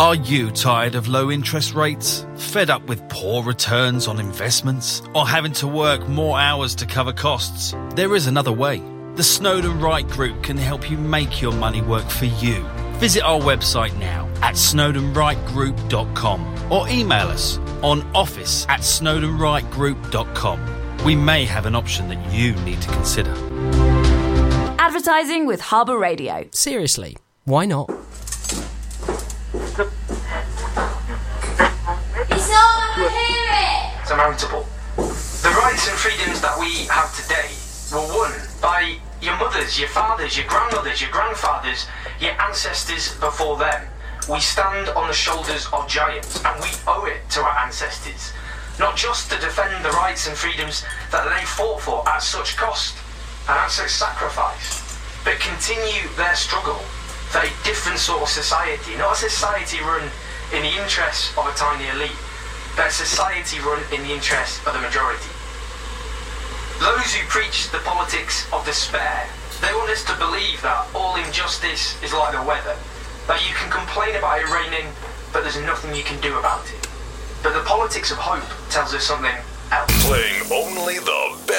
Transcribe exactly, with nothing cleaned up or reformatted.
Are you tired of low interest rates? Fed up with poor returns on investments? Or having to work more hours to cover costs? There is another way. The Snowden Wright Group can help you make your money work for you. Visit our website now at snowden wright group dot com or email us on office at snowden wright group dot com. We may have an option that you need to consider. Advertising with Harbour Radio. Seriously, why not? It's not hear it! Surmountable. The rights and freedoms that we have today were won by your mothers, your fathers, your grandmothers, your grandfathers, your ancestors before them. We stand on the shoulders of giants, and we owe it to our ancestors, not just to defend the rights and freedoms that they fought for at such cost and at such sacrifice, but continue their struggle for a different sort of society, not a society run in the interests of a tiny elite, but a society run in the interests of the majority. Those who preach the politics of despair, they want us to believe that all injustice is like the weather, that you can complain about it raining, but there's nothing you can do about it. But the politics of hope tells us something else. Playing only the best